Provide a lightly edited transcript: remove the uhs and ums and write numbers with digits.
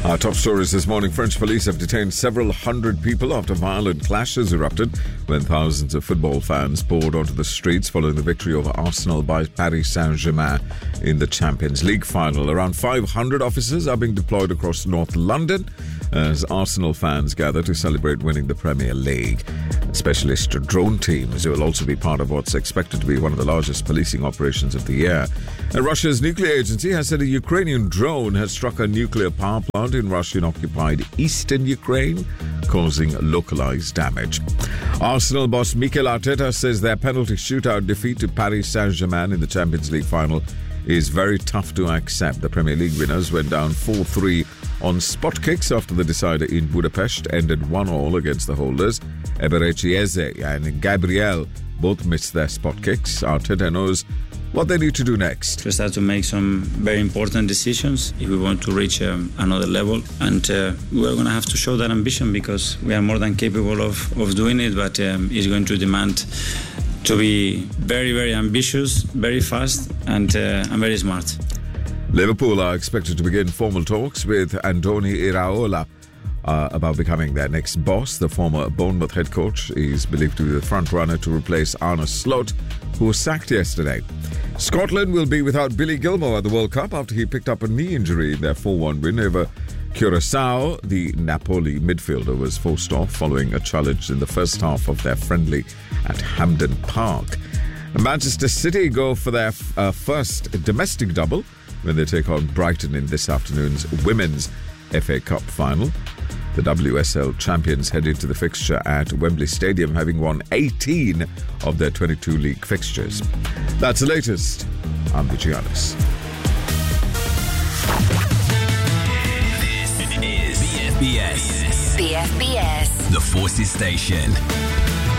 Our top stories this morning. French police have detained several hundred people after violent clashes erupted when thousands of football fans poured onto the streets following the victory over Arsenal by Paris Saint-Germain in the Champions League final. Around 500 officers are being deployed across North London as Arsenal fans gather to celebrate winning the Premier League. Specialist drone teams will also be part of what's expected to be one of the largest policing operations of the year. And Russia's nuclear agency has said a Ukrainian drone has struck a nuclear power plant in Russian-occupied eastern Ukraine, causing localized damage. Arsenal boss Mikel Arteta says their penalty shootout defeat to Paris Saint-Germain in the Champions League final is very tough to accept. The Premier League winners went down 4-3 on spot kicks after the decider in Budapest ended 1-1 against the holders. Eberechi Eze and Gabriel both missed their spot kicks. Arteta knows what they need to do next. We start to make some very important decisions if we want to reach another level, and we're going to have to show that ambition because we are more than capable of doing it, but it's going to demand to be very, very ambitious, very fast, and very smart. Liverpool are expected to begin formal talks with Andoni Iraola about becoming their next boss. The former Bournemouth head coach is believed to be the front runner to replace Arne Slot, who was sacked yesterday. Scotland will be without Billy Gilmour at the World Cup after he picked up a knee injury in their 4-1 win over Curaçao. The Napoli midfielder was forced off following a challenge in the first half of their friendly at Hampden Park. Manchester City go for their first domestic double when they take on Brighton in this afternoon's Women's FA Cup final. The WSL champions head into the fixture at Wembley Stadium, having won 18 of their 22 league fixtures. That's the latest. I'm Vigianis. This is BFBS. BFBS. The Forces Station.